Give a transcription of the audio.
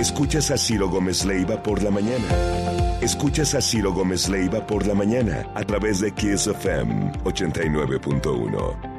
Escuchas a Ciro Gómez Leiva por la mañana. Escuchas a Ciro Gómez Leiva por la mañana a través de Kiss FM 89.1.